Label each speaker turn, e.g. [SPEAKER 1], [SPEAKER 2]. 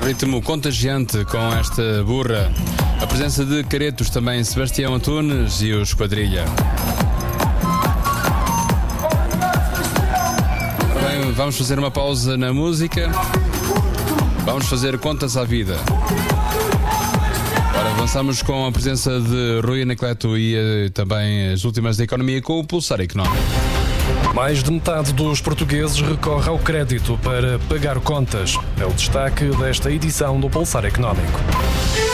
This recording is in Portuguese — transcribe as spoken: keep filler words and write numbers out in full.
[SPEAKER 1] Ritmo contagiante com esta burra. A presença de caretos também, Sebastião Antunes e os Quadrilha. Ora bem, vamos fazer uma pausa na música. Vamos fazer contas à vida. Ora, avançamos com a presença de Rui Anacleto e uh, também as últimas da economia com o Pulsar Económico.
[SPEAKER 2] Mais de metade dos portugueses recorre ao crédito para pagar contas. É o destaque desta edição do Pulsar Económico.